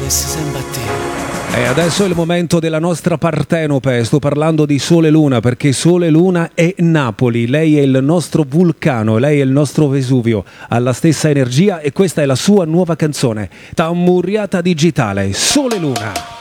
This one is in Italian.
E adesso è il momento della nostra Partenope, sto parlando di Sole Luna, perché Sole Luna è Napoli, lei è il nostro vulcano, lei è il nostro Vesuvio, ha la stessa energia e questa è la sua nuova canzone, Tammurriata Digitale, Sole Luna.